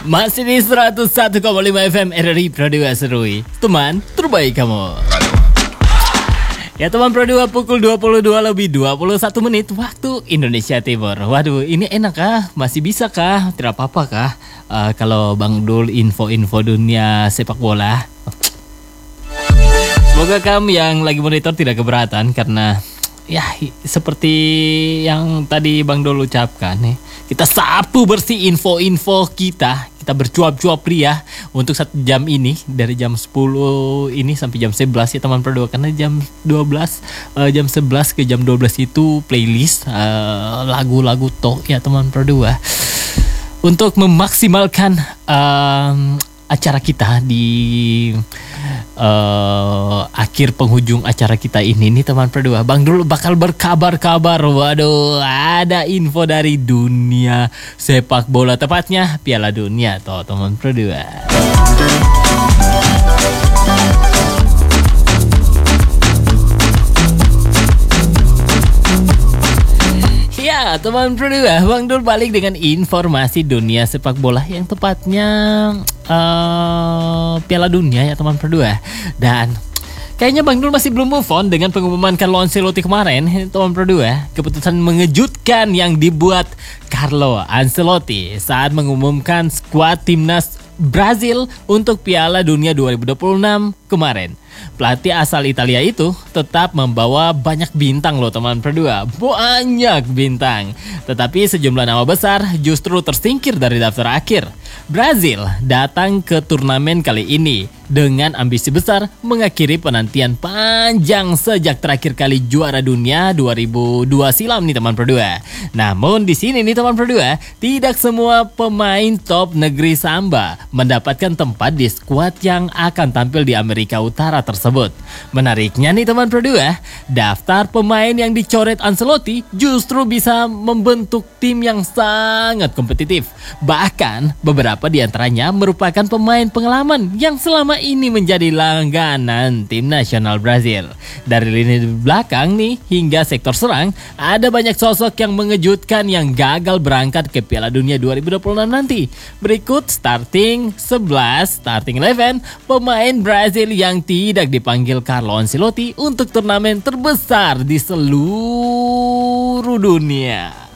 Masih di 101,5 FM RRI Pro 2 Serui, teman terbaik kamu. Ya teman Pro 2, pukul 22:21 waktu Indonesia Timur. Waduh, ini enak kah? Masih bisa kah? Tidak apa-apa kah? Kalau Bang Dul info-info dunia sepak bola. Semoga kamu yang lagi monitor tidak keberatan karena ya seperti yang tadi Bang Dul ucapkan nih, kita sapu bersih info-info kita bercuap-cuap pria untuk 1 jam ini, dari jam 10 ini sampai jam 11 ya teman Pro 2, karena jam 12 jam 11 ke jam 12 itu playlist lagu-lagu toh ya teman Pro 2, untuk memaksimalkan acara kita di akhir penghujung acara kita ini nih teman Pro 2. Bang Dul bakal berkabar-kabar. Waduh, ada info dari dunia sepak bola, tepatnya Piala Dunia toh teman Pro 2. Ya teman Pro 2, Bang Dul balik dengan informasi dunia sepak bola yang tepatnya Piala Dunia ya teman Pro 2. Dan kayaknya Bang Dul masih belum move on dengan pengumuman Carlo Ancelotti kemarin teman Pro 2. Keputusan mengejutkan yang dibuat Carlo Ancelotti saat mengumumkan skuad timnas Brazil untuk Piala Dunia 2026 kemarin. Pelatih asal Italia itu tetap membawa banyak bintang loh teman Pro 2. Banyak bintang. Tetapi sejumlah nama besar justru tersingkir dari daftar akhir. Brazil datang ke turnamen kali ini dengan ambisi besar mengakhiri penantian panjang sejak terakhir kali juara dunia 2002 silam nih teman Pro 2. Namun di sini nih teman Pro 2, tidak semua pemain top negeri Samba mendapatkan tempat di skuad yang akan tampil di Amerika Utara tersebut. Menariknya nih teman Pro 2, daftar pemain yang dicoret Ancelotti justru bisa membentuk tim yang sangat kompetitif. Bahkan beberapa di antaranya merupakan pemain pengalaman yang selama ini menjadi langganan tim nasional Brazil. Dari lini belakang nih hingga sektor serang, ada banyak sosok yang mengejutkan yang gagal berangkat ke Piala Dunia 2026 nanti. Berikut starting 11 pemain Brazil yang tidak dipanggil Carlo Ancelotti untuk turnamen terbesar di seluruh dunia.